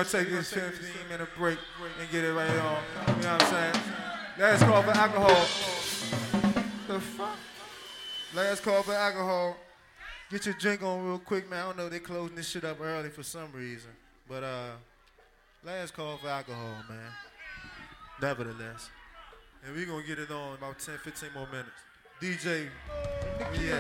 take this 15-minute break and get it right on. You know what I'm saying? Last call for alcohol. The fuck? Last call for alcohol. Get your drink on real quick, man. I don't know, they closing this shit up early for some reason. But last call for alcohol, man. Nevertheless. And we gonna get it on in about 10, 15 more minutes. DJ, yeah.